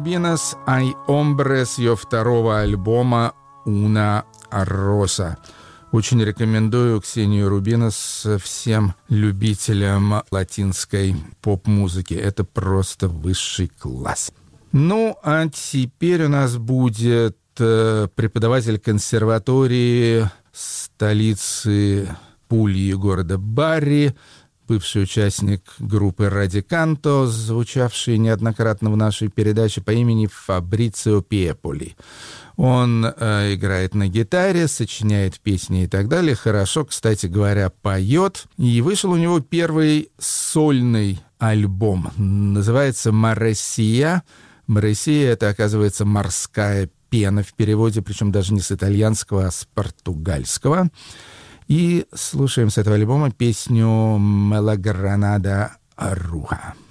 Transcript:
Рубинос «Ай Омбре» с ее второго альбома «Уна Роса». Очень рекомендую Ксению Рубинос всем любителям латинской поп-музыки. Это просто высший класс. Ну, а теперь у нас будет преподаватель консерватории столицы Пульи, города Барри, бывший участник группы «Радиканто», звучавший неоднократно в нашей передаче, по имени Фабрицио Пеполи. Он играет на гитаре, сочиняет песни и так далее. Хорошо, кстати говоря, поет. И вышел у него первый сольный альбом. Называется «Маресия». «Маресия» — это, оказывается, морская пена в переводе, причем даже не с итальянского, а с португальского. И слушаем с этого альбома песню «Мелагранада Руха».